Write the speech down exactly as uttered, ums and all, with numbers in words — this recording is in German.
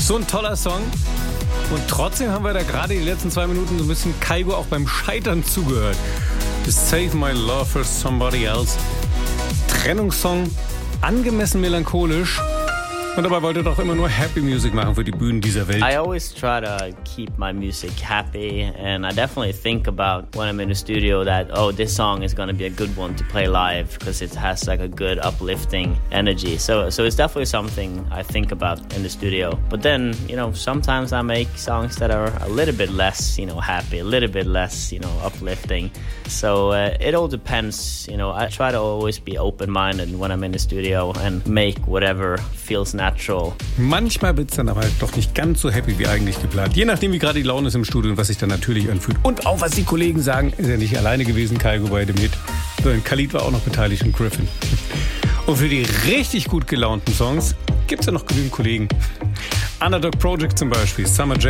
So ein toller Song. Und trotzdem haben wir da gerade die letzten zwei Minuten so ein bisschen Kygo auch beim Scheitern zugehört. To Save My Love for Somebody Else. Trennungssong, angemessen melancholisch. Und dabei wollte er doch immer nur Happy Music machen für die Bühnen dieser Welt. I always try to keep my music happy, and I definitely think about when I'm in the studio that, oh, this song is going to be a good one to play live because it has like a good uplifting energy. So, so it's definitely something I think about in the studio. But then, you know, sometimes I make songs that are a little bit less, you know, happy, a little bit less, you know, uplifting. So uh, it all depends. You know, I try to always be open-minded when I'm in the studio and make whatever feels natural. Manchmal wird es dann aber doch nicht ganz so happy wie eigentlich geplant. Je nachdem, wie gerade die Laune ist im Studio und was sich dann natürlich anfühlt. Und auch, was die Kollegen sagen, ist ja nicht alleine gewesen, Kygo bei dem Hit. Sondern Khalid war auch noch beteiligt und Griffin. Und für die richtig gut gelaunten Songs gibt es ja noch genügend Kollegen. Underdog Project zum Beispiel, Summer Jam.